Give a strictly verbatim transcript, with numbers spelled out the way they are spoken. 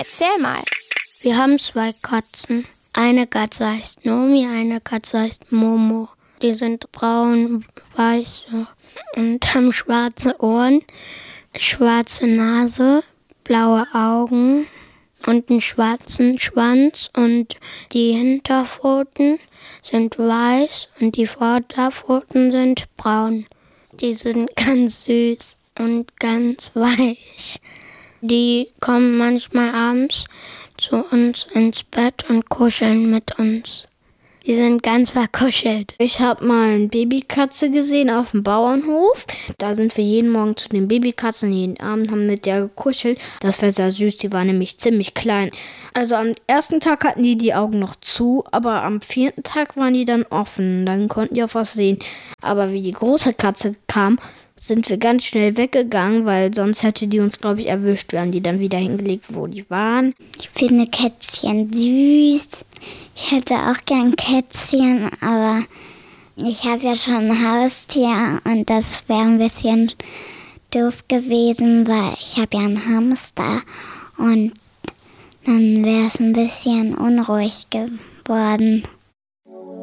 Erzähl mal. Wir haben zwei Katzen. Eine Katze heißt Nomi, eine Katze heißt Momo. Die sind braun, weiß und haben schwarze Ohren, schwarze Nase, blaue Augen und einen schwarzen Schwanz. Und die Hinterpfoten sind weiß und die Vorderpfoten sind braun. Die sind ganz süß und ganz weich. Die kommen manchmal abends zu uns ins Bett und kuscheln mit uns. Die sind ganz verkuschelt. Ich habe mal eine Babykatze gesehen auf dem Bauernhof. Da sind wir jeden Morgen zu den Babykatzen, jeden Abend haben mit der gekuschelt. Das war sehr süß, die war nämlich ziemlich klein. Also am ersten Tag hatten die die Augen noch zu, aber am vierten Tag waren die dann offen. Dann konnten die auch was sehen. Aber wie die große Katze kam, sind wir ganz schnell weggegangen, weil sonst hätte die uns, glaube ich, erwischt. Wir haben die dann wieder hingelegt, wo die waren. Ich finde Kätzchen süß. Ich hätte auch gern Kätzchen, aber ich habe ja schon ein Haustier und das wäre ein bisschen doof gewesen, weil ich habe ja einen Hamster und dann wäre es ein bisschen unruhig geworden.